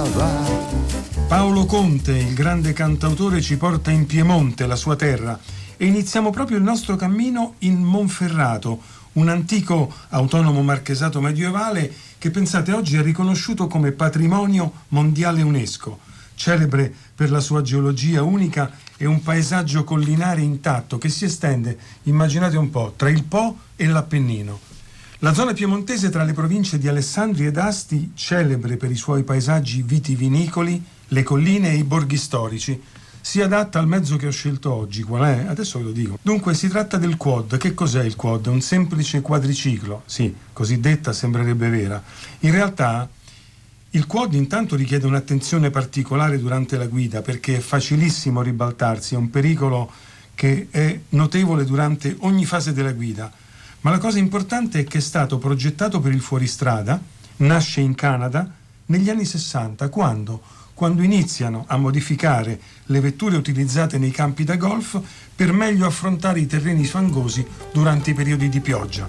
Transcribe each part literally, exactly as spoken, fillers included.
va. Paolo Conte, il grande cantautore, ci porta in Piemonte, la sua terra, e iniziamo proprio il nostro cammino in Monferrato, un antico autonomo marchesato medievale che, pensate, oggi è riconosciuto come patrimonio mondiale UNESCO, celebre per la sua geologia unica e un paesaggio collinare intatto che si estende, immaginate un po', tra il Po e l'Appennino. La zona piemontese, tra le province di Alessandria ed Asti, celebre per i suoi paesaggi vitivinicoli, le colline e i borghi storici, si adatta al mezzo che ho scelto oggi. Qual è? Adesso ve lo dico. Dunque, si tratta del quad. Che cos'è il quad? Un semplice quadriciclo. Sì, così detta sembrerebbe vera. In realtà il quad intanto richiede un'attenzione particolare durante la guida, perché è facilissimo ribaltarsi, è un pericolo che è notevole durante ogni fase della guida. Ma la cosa importante è che è stato progettato per il fuoristrada, nasce in Canada negli anni sessanta, quando, quando iniziano a modificare le vetture utilizzate nei campi da golf per meglio affrontare i terreni fangosi durante i periodi di pioggia.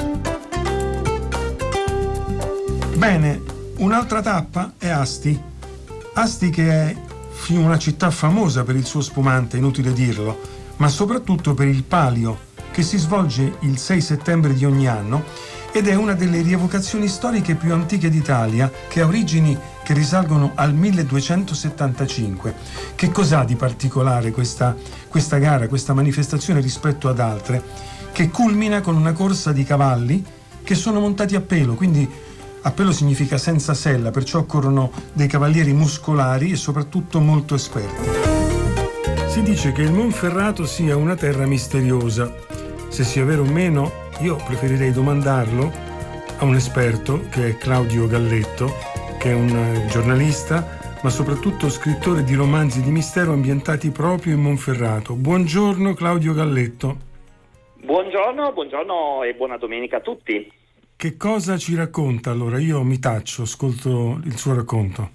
Bene, un'altra tappa è Asti. Asti, che è una città famosa per il suo spumante, inutile dirlo, ma soprattutto per il Palio, che si svolge il sei settembre di ogni anno ed è una delle rievocazioni storiche più antiche d'Italia, che ha origini che risalgono al milleduecentosettantacinque. Che cos'ha di particolare questa, questa gara, questa manifestazione rispetto ad altre? Che culmina con una corsa di cavalli che sono montati a pelo, quindi a pelo significa senza sella, perciò occorrono dei cavalieri muscolari e soprattutto molto esperti. Si dice che il Monferrato sia una terra misteriosa. Se sia vero o meno, io preferirei domandarlo a un esperto, che è Claudio Galletto, che è un giornalista, ma soprattutto scrittore di romanzi di mistero ambientati proprio in Monferrato. Buongiorno Claudio Galletto. Buongiorno, buongiorno e buona domenica a tutti. Che cosa ci racconta allora? Io mi taccio, ascolto il suo racconto.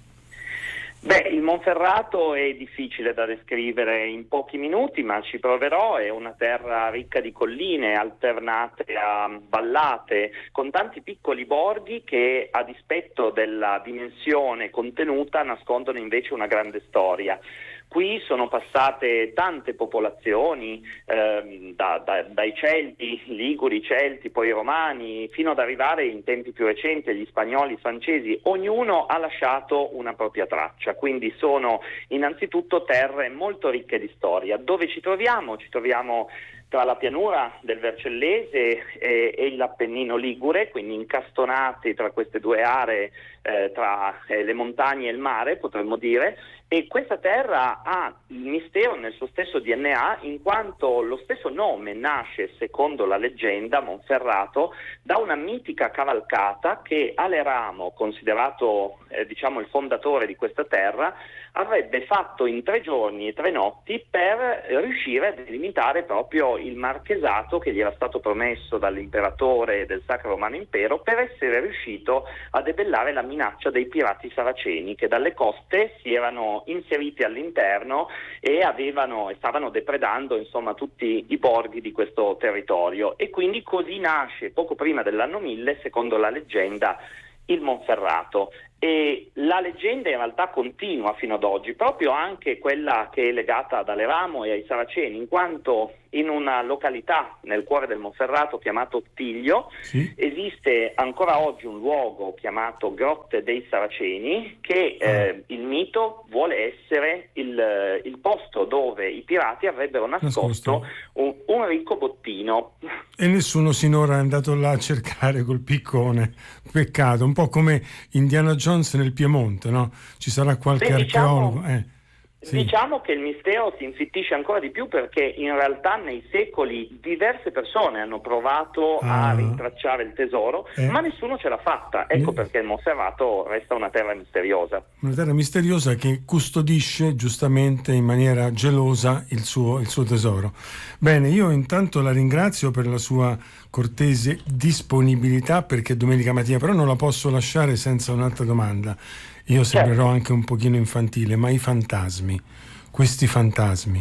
Beh, il Monferrato è difficile da descrivere in pochi minuti, ma ci proverò. È una terra ricca di colline alternate a vallate, con tanti piccoli borghi che, a dispetto della dimensione contenuta, nascondono invece una grande storia. Qui sono passate tante popolazioni, ehm, da, da, dai Celti, Liguri, Celti, poi Romani, fino ad arrivare in tempi più recenti agli spagnoli, i francesi. Ognuno ha lasciato una propria traccia, quindi sono innanzitutto terre molto ricche di storia. Dove ci troviamo? Ci troviamo tra la pianura del Vercellese e, e l'Appennino Ligure, quindi incastonati tra queste due aree, eh, tra eh, le montagne e il mare, potremmo dire. E questa terra ha il mistero nel suo stesso D N A, in quanto lo stesso nome nasce, secondo la leggenda, Monferrato, da una mitica cavalcata che Aleramo, considerato eh, diciamo il fondatore di questa terra, avrebbe fatto in tre giorni e tre notti per riuscire a delimitare proprio il marchesato che gli era stato promesso dall'imperatore del Sacro Romano Impero, per essere riuscito a debellare la minaccia dei pirati saraceni, che dalle coste si erano inseriti all'interno e avevano e stavano depredando insomma tutti i borghi di questo territorio. E quindi così nasce, poco prima dell'anno mille, secondo la leggenda, il Monferrato. E la leggenda in realtà continua fino ad oggi, proprio anche quella che è legata ad Aleramo e ai Saraceni, in quanto in una località nel cuore del Monferrato chiamato Tiglio, sì, esiste ancora oggi un luogo chiamato Grotte dei Saraceni, che eh, il mito vuole essere il, il posto dove i pirati avrebbero nascosto un, un ricco bottino. E nessuno sinora è andato là a cercare col piccone. Peccato, un po' come Indiana Jones nel Piemonte, no? Ci sarà qualche Beh, archeologo. Diciamo... Eh. Sì. Diciamo che il mistero si infittisce ancora di più, perché in realtà nei secoli diverse persone hanno provato ah. a rintracciare il tesoro, eh. ma nessuno ce l'ha fatta. Ecco ne... perché il Monferrato resta una terra misteriosa. Una terra misteriosa che custodisce giustamente in maniera gelosa il suo, il suo tesoro. Bene, io intanto la ringrazio per la sua cortese disponibilità, perché domenica mattina, però non la posso lasciare senza un'altra domanda. Io sembrerò certo. anche un pochino infantile, ma i fantasmi, questi fantasmi,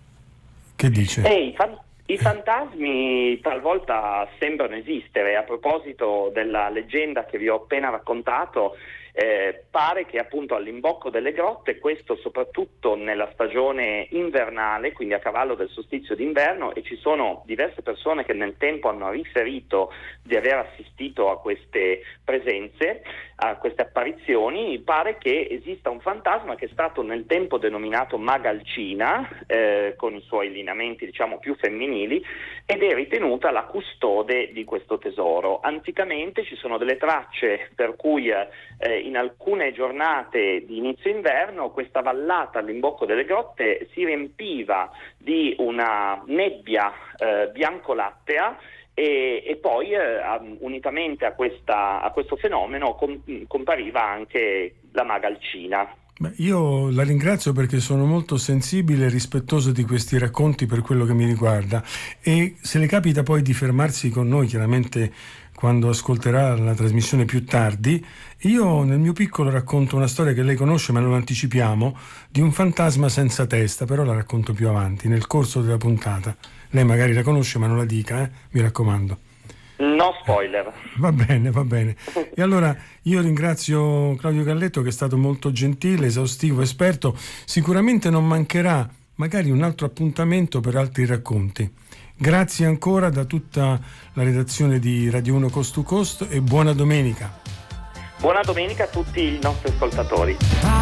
che dice? Eh, i, fan- I fantasmi talvolta sembrano esistere. A proposito della leggenda che vi ho appena raccontato, Eh, pare che appunto all'imbocco delle grotte, questo soprattutto nella stagione invernale, quindi a cavallo del solstizio d'inverno, e ci sono diverse persone che nel tempo hanno riferito di aver assistito a queste presenze, a queste apparizioni, pare che esista un fantasma che è stato nel tempo denominato Magalcina, eh, con i suoi lineamenti diciamo più femminili, ed è ritenuta la custode di questo tesoro. Anticamente ci sono delle tracce per cui eh, in alcune giornate di inizio inverno questa vallata all'imbocco delle grotte si riempiva di una nebbia eh, biancolattea e, e poi eh, unitamente a, questa, a questo fenomeno com- compariva anche la Magalcina. Beh, io la ringrazio perché sono molto sensibile e rispettoso di questi racconti per quello che mi riguarda, e se le capita poi di fermarsi con noi, chiaramente quando ascolterà la trasmissione più tardi, io nel mio piccolo racconto una storia che lei conosce ma non anticipiamo, di un fantasma senza testa, però la racconto più avanti nel corso della puntata. Lei magari la conosce ma non la dica, eh? Mi raccomando. No spoiler. Va bene, va bene. E allora io ringrazio Claudio Galletto, che è stato molto gentile, esaustivo, esperto. Sicuramente non mancherà magari un altro appuntamento per altri racconti. Grazie ancora da tutta la redazione di Radio uno Coast to Coast e buona domenica. Buona domenica a tutti i nostri ascoltatori.